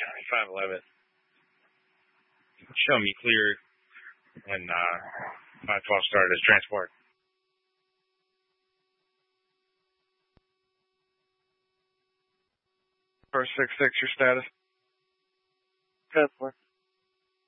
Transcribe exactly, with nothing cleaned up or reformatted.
five eleven. Show me clear when uh, five twelve started as transport. First six six, your status? Go for it.